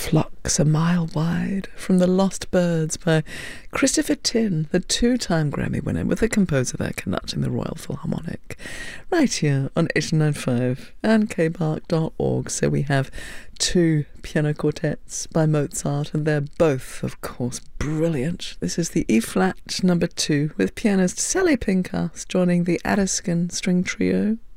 Flocks a Mile Wide from The Lost Birds by Christopher Tin, the two-time Grammy winner, with the composer there conducting the Royal Philharmonic, right here on 89.5 and kbark.org. So we have two piano quartets by Mozart, and they're both, of course, brilliant. This is the E-flat number 2 with pianist Sally Pincus joining the Addiscombe String Trio.